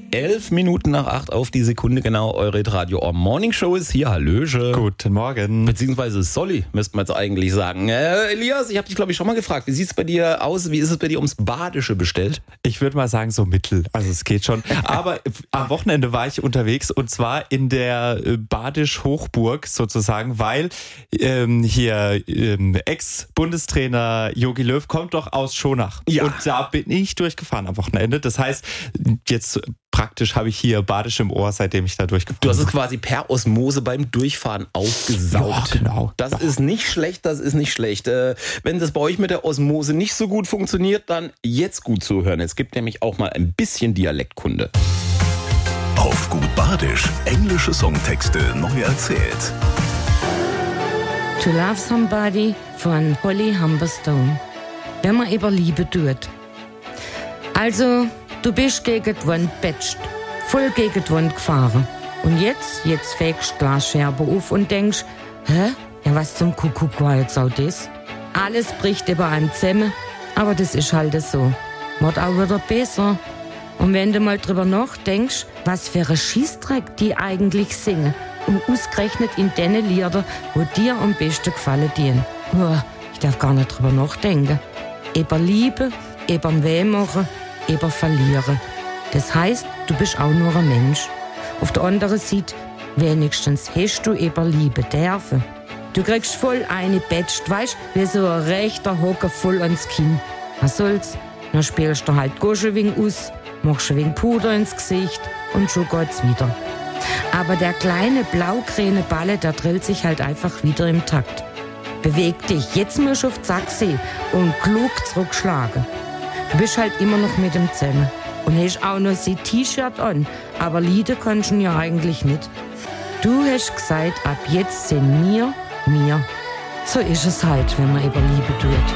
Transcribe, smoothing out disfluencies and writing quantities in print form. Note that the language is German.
11 Minuten nach 8 auf die Sekunde genau. Eure Radio Morning Show ist hier. Hallöche. Guten Morgen. Beziehungsweise Solly, müsste man jetzt eigentlich sagen. Elias, ich habe dich, glaube ich, schon mal gefragt. Wie sieht es bei dir aus? Wie ist es bei dir ums Badische bestellt? Ich würde mal sagen, so mittel. Also es geht schon. Aber am Wochenende war ich unterwegs und zwar in der Badisch-Hochburg sozusagen, weil Ex-Bundestrainer Jogi Löw kommt doch aus Schonach. Ja. Und da bin ich durchgefahren am Wochenende. Das heißt, jetzt praktisch habe ich hier Badisch im Ohr, seitdem ich da durchgefahren bin. Du hast es quasi per Osmose beim Durchfahren aufgesaugt. Ja, genau. Das ist nicht schlecht, das ist nicht schlecht. Wenn das bei euch mit der Osmose nicht so gut funktioniert, dann jetzt gut zuhören. Es gibt nämlich auch mal ein bisschen Dialektkunde. Auf gut Badisch, englische Songtexte neu erzählt. To Love Somebody von Holly Humberstone. Wenn man über Liebe tut. Also, du bist gegen die Wand betscht, voll gegen die Wand gefahren. Und jetzt fegst du Glasscherbe auf und denkst, hä? Ja, was zum Kuckuck war jetzt auch das? Alles bricht über einem zusammen, aber das ist halt so. Wird auch wieder besser. Und wenn du mal drüber nachdenkst, was für ein Schießdreck die eigentlich singen. Und ausgerechnet in den Liedern, wo dir am besten gefallen dienen. Ich darf gar nicht drüber nachdenken. Über Liebe, über Wehmachen, über Verlieren. Das heißt, du bist auch nur ein Mensch. Auf der anderen Seite, wenigstens hast du über Liebe dürfen. Du kriegst voll eine betscht, weißt, wie so ein rechter Hocker voll ans Kinn. Was soll's? Dann spielst du halt Gosche wegen aus, machst ein wenig Puder ins Gesicht und schon geht's wieder. Aber der kleine blau-grüne Balle, der drillt sich halt einfach wieder im Takt. Beweg dich, jetzt musst du auf die Sachse und klug zurückschlagen. Du bist halt immer noch mit dem zusammen und hast auch noch sein T-Shirt an, aber Lieder kannst du ja eigentlich nicht. Du hast gesagt, ab jetzt sind wir. So ist es halt, wenn man über Liebe tut.